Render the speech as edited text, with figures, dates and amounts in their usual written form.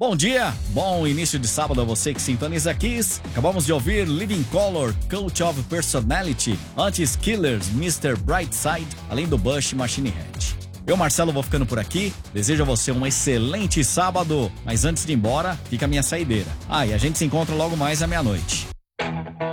Bom dia, bom início de sábado a você que sintoniza Kiss. Acabamos de ouvir Living Colour, Cult of Personality, antes Killers, Mr. Brightside, além do Bush, Machine Head. Eu, Marcelo, vou ficando por aqui. Desejo a você um excelente sábado. Mas antes de ir embora, fica a minha saideira. E a gente se encontra logo mais à meia-noite.